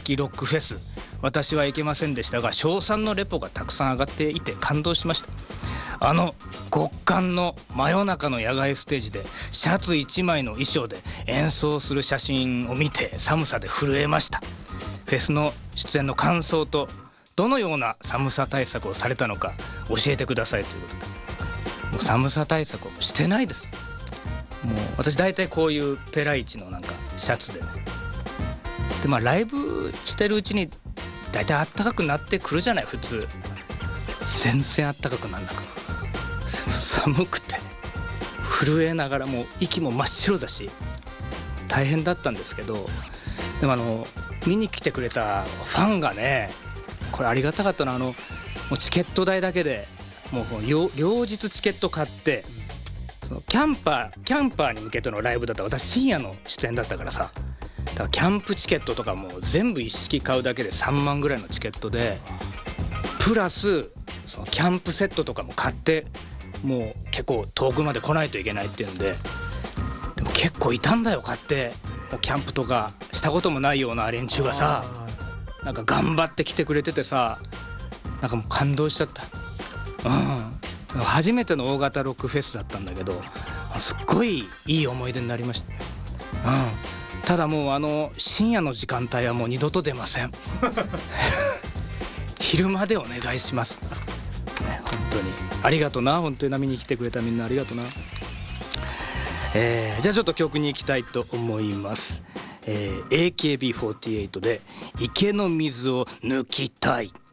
式ロックフェス、私は行けませんでしたが称賛のレポがたくさん上がっていて感動しました。極寒の真夜中の野外ステージでシャツ1枚の衣装で演奏する写真を見て寒さで震えました。フェスの出演の感想とどのような寒さ対策をされたのか教えてくださいということで、もう寒さ対策をしてないです。もう私大体こういうペライチのなんかシャツでね、でライブしてるうちに大体あったかくなってくるじゃない。普通全然あったかくなんなく、寒くて震えながらもう息も真っ白だし大変だったんですけど、でも見に来てくれたファンがね、これありがたかったな。もうチケット代だけでもう両日チケット買って、そのキャンパーに向けてのライブだったら私深夜の出演だったからさ、だからキャンプチケットとかも全部一式買うだけで3万ぐらいのチケットで、プラスそのキャンプセットとかも買って、もう結構遠くまで来ないといけないっていうんで、でも結構いたんだよ。買ってもうキャンプとかしたこともないような連中がさ、なんか頑張って来てくれててさ、なんかもう感動しちゃった。初めての大型ロックフェスだったんだけど、すっごいいい思い出になりました。ただもう深夜の時間帯はもう二度と出ません昼間でお願いします、ね、本当にありがとな。本当に見に来てくれたみんなありがとな。じゃあちょっと曲に行きたいと思います。AKB48 で池の水を抜きたい。